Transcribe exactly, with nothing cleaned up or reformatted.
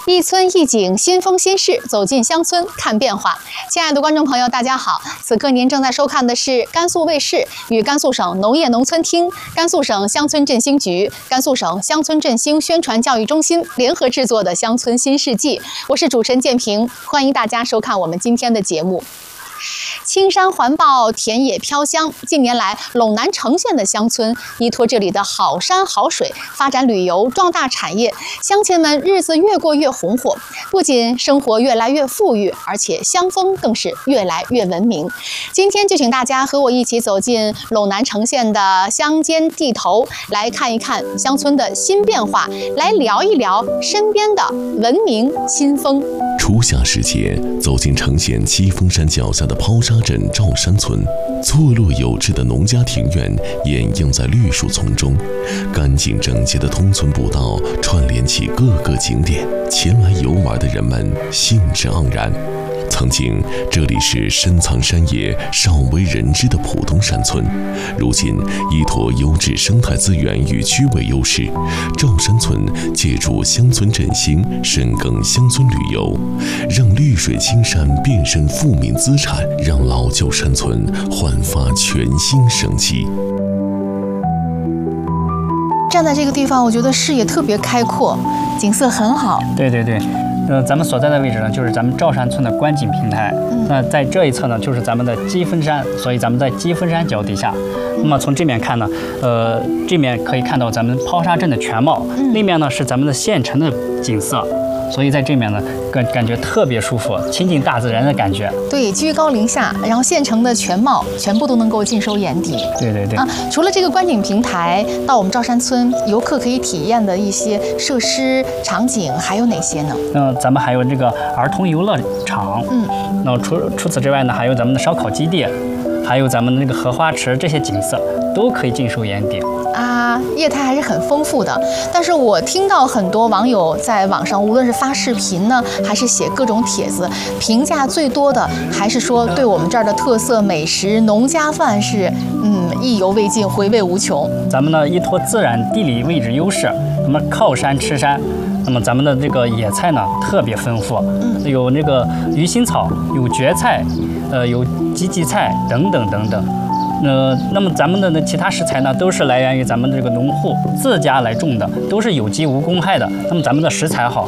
一村一景，新风新事，走进乡村看变化。亲爱的观众朋友，大家好！此刻您正在收看的是甘肃卫视与甘肃省农业农村厅、甘肃省乡村振兴局、甘肃省乡村振兴宣传教育中心联合制作的《乡村新世纪》。我是主持人建平，欢迎大家收看我们今天的节目。青山环抱，田野飘香。近年来，陇南成县的乡村依托这里的好山好水，发展旅游，壮大产业，乡亲们日子越过越红火。不仅生活越来越富裕，而且乡风更是越来越文明。今天就请大家和我一起走进陇南成县的乡间地头，来看一看乡村的新变化，来聊一聊身边的文明新风。 初夏时节，走进成县七峰山脚下的抛沙镇赵山村，错落有致的农家庭院掩映在绿树丛中，干净整洁的通村步道串联起各个景点，前来游玩的人们兴致盎然。曾经这里是深藏山野、少为人知的普通山村，如今依托优质生态资源与区位优势，赵山村借助乡村振兴，深耕乡村旅游，让绿水青山变身富民资产，让老旧山村焕发全新生机。 站在这个地方，我觉得视野特别开阔，景色很好。 对对对。呃，咱们所在的位置呢，就是咱们赵山村的观景平台。嗯、那在这一侧呢，就是咱们的积峰山，所以咱们在积峰山脚底下。那么从这面看呢，呃，这面可以看到咱们抛沙镇的全貌，嗯、那面呢是咱们的县城的景色。所以在这面呢，感感觉特别舒服，亲近大自然的感觉。 对，居高临下，然后县城的全貌全部都能够尽收眼底。 对对对。 啊，除了这个观景平台，到我们赵山村，游客可以体验的一些设施场景还有哪些呢？ 嗯，咱们还有这个儿童游乐场。嗯。那除除此之外呢，还有咱们的烧烤基地，还有咱们的那个荷花池，这些景色都可以尽收眼底。 啊，业态还是很丰富的。但是我听到很多网友在网上，无论是发视频呢，还是写各种帖子，评价最多的还是说对我们这儿的特色美食农家饭是，嗯，意犹未尽，回味无穷。 咱们呢，依托自然地理位置优势，那么靠山吃山，那么咱们的这个野菜呢特别丰富，嗯，有那个鱼腥草，有蕨菜，呃，有荠荠菜等等等等。呃，那么咱们的其他食材呢，都是来源于咱们这个农户自家来种的，都是有机无公害的。那么咱们的食材好，